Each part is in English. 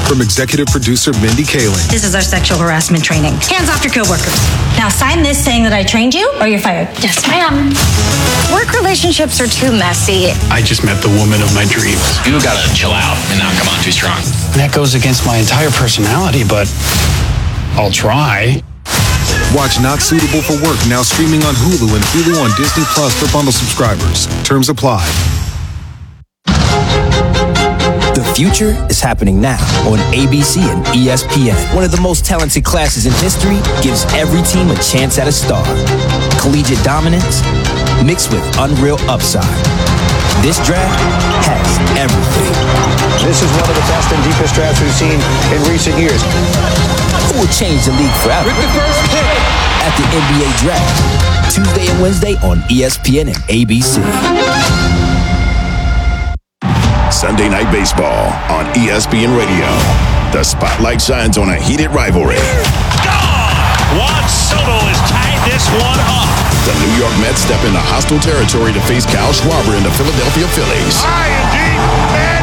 From executive producer Mindy Kaling. This is our sexual harassment training. Hands off your coworkers. Now sign this saying that I trained you or you're fired. Yes, ma'am. Work relationships are too messy. I just met the woman of my dreams. You gotta chill out and not come on too strong. That goes against my entire personality, but I'll try. Watch Not Suitable for Work now streaming on Hulu and Hulu on Disney Plus for bundle subscribers. Terms apply. The future is happening now on ABC and ESPN. One of the most talented classes in history gives every team a chance at a star. Collegiate dominance mixed with unreal upside. This draft has everything. This is one of the best and deepest drafts we've seen in recent years. Who will change the league forever? With the first pick at the NBA Draft, Tuesday and Wednesday on ESPN and ABC. Sunday Night Baseball on ESPN Radio. The spotlight shines on a heated rivalry. Juan Soto has tied this one up. The New York Mets step into hostile territory to face Kyle Schwarber and the Philadelphia Phillies. High and deep, and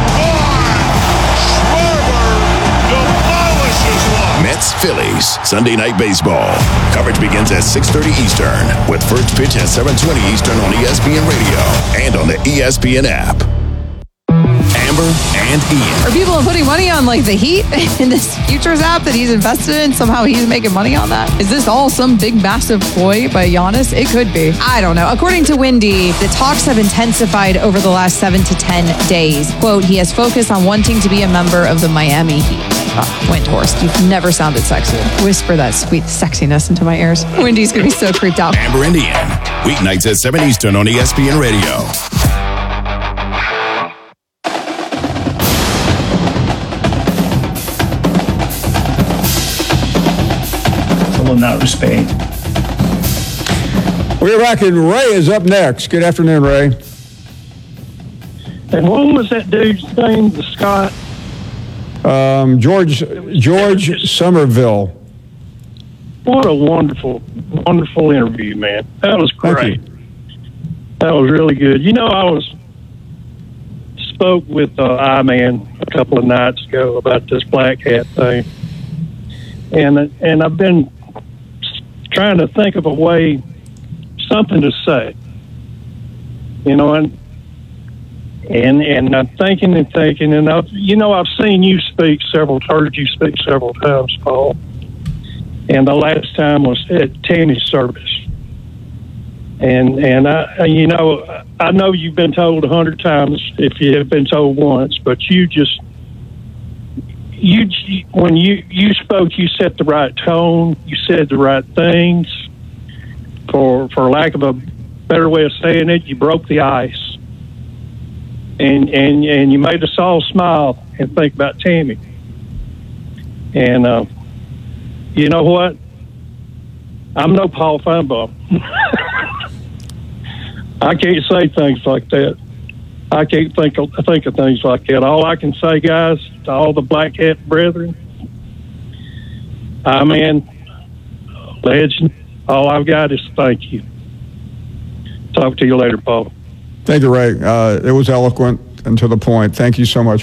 Schwarber demolishes one. Mets, Phillies, Sunday Night Baseball. Coverage begins at 6:30 Eastern, with first pitch at 7:20 Eastern on ESPN Radio and on the ESPN app. Amber and Ian. Are people putting money on like the Heat in this futures app that he's invested in? Somehow he's making money on that? Is this all some big massive ploy by Giannis? It could be. I don't know. According to Wendy, the talks have intensified over the last 7 to 10 days. Quote, he has focused on wanting to be a member of the Miami Heat. Windhorst, you've never sounded sexy. Whisper that sweet sexiness into my ears. Wendy's gonna be so creeped out. Amber and Ian, weeknights at 7 Eastern on ESPN Radio. Not respect. We're back, and Ray is up next. Good afternoon, Ray. And what was that dude's name? The Scott? George Somerville. What a wonderful interview, man. That was great. That was really good. You know, I spoke with I-Man a couple of nights ago about this black hat thing, and I've been trying to think of a way, something to say, you know, and I'm thinking, and I've seen you speak heard you speak several times, Paul, and the last time was at Tammy's service, and I know you've been told 100 times if you have been told once, but when you spoke, you set the right tone. You said the right things. For lack of a better way of saying it, you broke the ice, and you made us all smile and think about Tammy. And you know what? I'm no Paul Feinbaum. I can't say things like that. I can't think of things like that. All I can say, guys, to all the black hat brethren, I-Man, legend, all I've got is thank you. Talk to you later, Paul. Thank you, Ray. It was eloquent and to the point. Thank you so much.